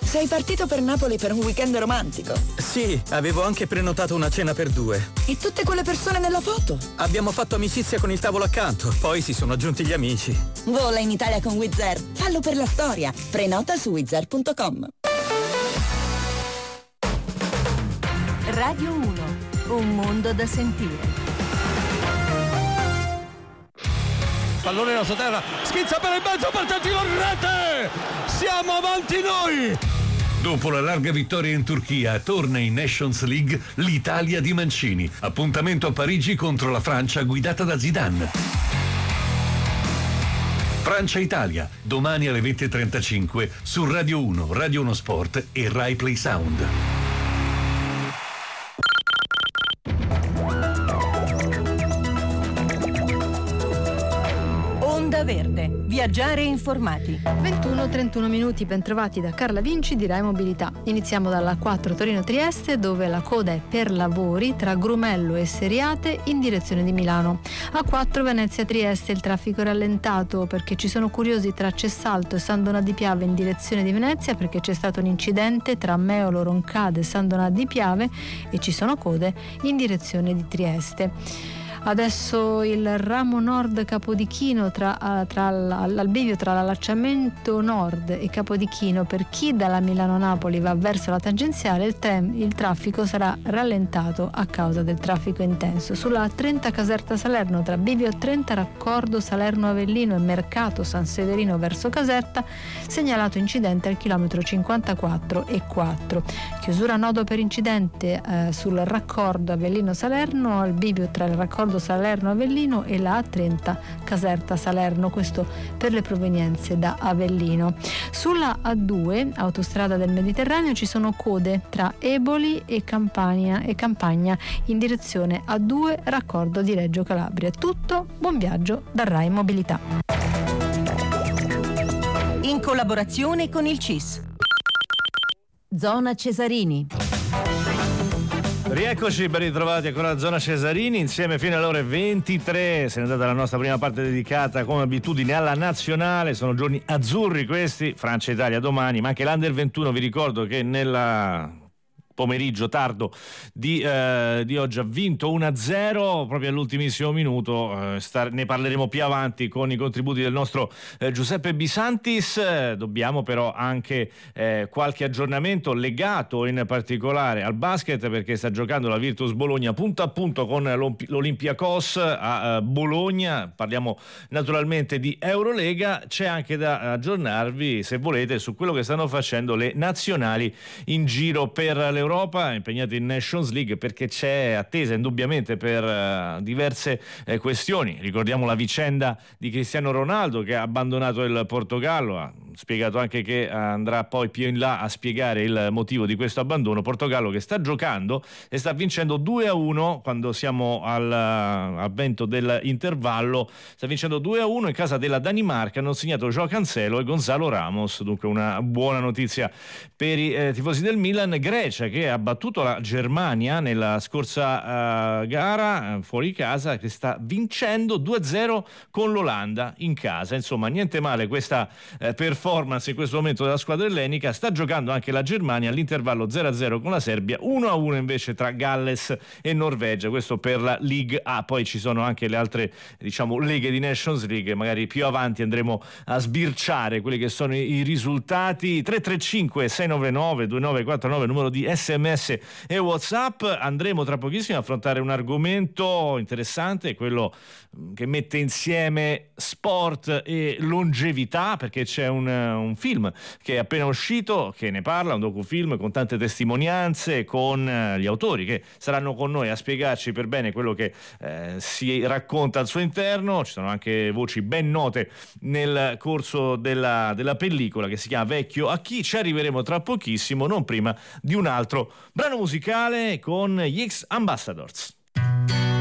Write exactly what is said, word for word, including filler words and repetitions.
Sei partito per Napoli per un weekend romantico? Sì, avevo anche prenotato una cena per due. E tutte quelle persone nella foto? Abbiamo fatto amicizia con il tavolo accanto, poi si sono aggiunti gli amici. Vola in Italia con Wizz Air. Fallo per la storia. Prenota su wizz air punto com. Radio uno, un mondo da sentire. Pallone nella terra, schizza per il mezzo per tentativo in rete! Siamo avanti noi! Dopo la larga vittoria in Turchia, torna in Nations League l'Italia di Mancini. Appuntamento a Parigi contro la Francia guidata da Zidane. Francia-Italia, domani alle venti e trentacinque su Radio uno, Radio uno Sport e Rai Play Sound. Onda Verde, viaggiare informati. ventuno e trentuno minuti, bentrovati da Carla Vinci di Rai Mobilità. Iniziamo dalla quattro Torino-Trieste, dove la coda è per lavori tra Grumello e Seriate in direzione di Milano. A quattro Venezia-Trieste, il traffico è rallentato perché ci sono curiosi tra Cessalto e San Donà di Piave in direzione di Venezia, perché c'è stato un incidente tra Meolo, Roncade e San Donà di Piave e ci sono code in direzione di Trieste. Adesso il ramo nord Capodichino tra, tra al bivio tra l'allacciamento nord e Capodichino, per chi dalla Milano-Napoli va verso la tangenziale, il, tem, il traffico sarà rallentato a causa del traffico intenso. Sulla trenta Caserta Salerno tra bivio trenta raccordo Salerno Avellino e Mercato San Severino verso Caserta, segnalato incidente al chilometro cinquantaquattro e quattro. Chiusura nodo per incidente eh, sul raccordo Avellino Salerno al bivio tra il raccordo Salerno Avellino e la A trenta Caserta Salerno, questo per le provenienze da Avellino. Sulla A due autostrada del Mediterraneo ci sono code tra Eboli e Campania e Campagna in direzione A due raccordo di Reggio Calabria. Tutto, buon viaggio da Rai Mobilità. In collaborazione con il C I S. Zona Cesarini. Rieccoci, ben ritrovati ancora alla zona Cesarini, insieme fino alle ore ventitré. Se ne è andata la nostra prima parte dedicata come abitudine alla nazionale. Sono giorni azzurri questi, Francia-Italia domani, ma anche l'Under ventuno. Vi ricordo che nella pomeriggio tardo di, eh, di oggi ha vinto uno a zero proprio all'ultimissimo minuto. Eh, star- ne parleremo più avanti con i contributi del nostro eh, Giuseppe Bisantis. Eh, dobbiamo però anche eh, qualche aggiornamento legato in particolare al basket, perché sta giocando la Virtus Bologna punto a punto con l'Olympiakos a uh, Bologna. Parliamo naturalmente di Eurolega. C'è anche da aggiornarvi, se volete, su quello che stanno facendo le nazionali in giro per l'Europa, impegnate in Nations League, perché c'è attesa indubbiamente per uh, diverse eh, questioni. Ricordiamo la vicenda di Cristiano Ronaldo, che ha abbandonato il Portogallo, ha spiegato anche che andrà poi più in là a spiegare il motivo di questo abbandono. Portogallo che sta giocando e sta vincendo due a uno quando siamo al uh, avvento dell'intervallo, sta vincendo due a uno in casa della Danimarca. Hanno segnato Joao Cancelo e Gonzalo Ramos, dunque una buona notizia per i eh, tifosi del Milan. Grecia che ha battuto la Germania nella scorsa uh, gara uh, fuori casa, che sta vincendo due a zero con l'Olanda in casa. Insomma, niente male questa uh, performance in questo momento della squadra ellenica. Sta giocando anche la Germania, all'intervallo zero a zero con la Serbia, uno a uno invece tra Galles e Norvegia, questo per la Ligue A. Poi ci sono anche le altre, diciamo, leghe di Nations League, magari più avanti andremo a sbirciare quelli che sono i, i risultati. Tre tre cinque sei nove nove due nove quattro nove numero di sms e WhatsApp. Andremo tra pochissimo a affrontare un argomento interessante, quello che mette insieme sport e longevità, perché c'è un, un film che è appena uscito che ne parla, un docufilm con tante testimonianze, con gli autori che saranno con noi a spiegarci per bene quello che eh, si racconta al suo interno. Ci sono anche voci ben note nel corso della, della pellicola, che si chiama Vecchio a chi. Ci arriveremo tra pochissimo, non prima di un altro brano musicale con gli X Ambassadors.